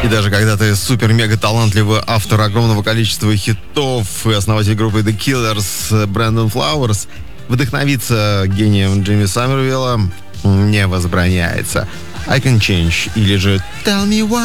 И даже когда ты супер-мега талантливый автор огромного количества хитов и основатель группы The Killers Брэндон Флауэрс, вдохновиться гением Джимми Саммервилла не возбраняется. I Can Change или же Tell Me Why.